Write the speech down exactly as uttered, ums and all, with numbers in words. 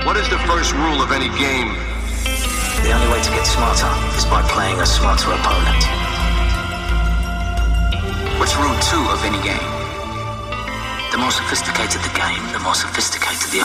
What is the first rule of any game? The only way to get smarter is by playing a smarter opponent. What's rule two of any game? The more sophisticated the game, the more sophisticated the